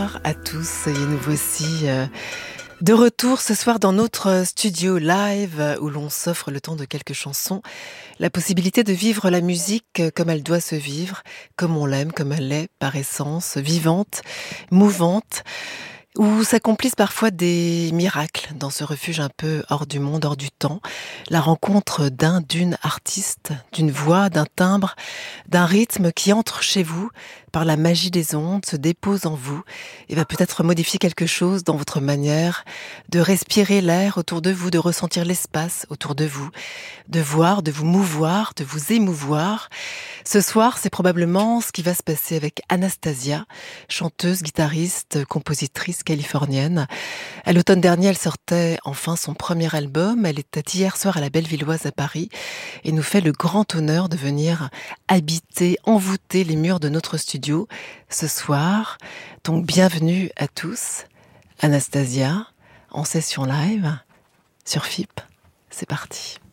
À tous et nous voici de retour ce soir dans notre studio live où l'on s'offre le temps de quelques chansons, la possibilité de vivre la musique comme elle doit se vivre, comme on l'aime, comme elle est par essence, vivante, mouvante, où s'accomplissent parfois des miracles dans ce refuge un peu hors du monde, hors du temps. La rencontre d'une artiste, d'une voix, d'un timbre, d'un rythme qui entre chez vous par la magie des ondes, se dépose en vous et va peut-être modifier quelque chose dans votre manière de respirer l'air autour de vous, de ressentir l'espace autour de vous, de voir, de vous mouvoir, de vous émouvoir. Ce soir, c'est probablement ce qui va se passer avec Anastasia, chanteuse, guitariste, compositrice californienne. À l'automne dernier, elle sortait enfin son premier album. Elle était hier soir à la Bellevilloise à Paris et nous fait le grand honneur de venir habiter, envoûter les murs de notre studio ce soir. Donc bienvenue à tous. Anastasia, en session live sur FIP. C'est parti.